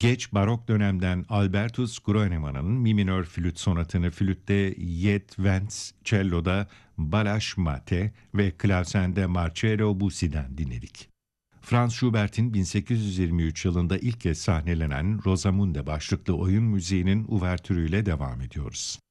Geç barok dönemden Albertus Groenewald'ın mi minör flüt sonatını flütte Yet Vents, cello'da Balázs Mate ve klavsende Marcello Bussi'den dinledik. Franz Schubert'in 1823 yılında ilk kez sahnelenen Rosamunde başlıklı oyun müziğinin uvertürüyle devam ediyoruz.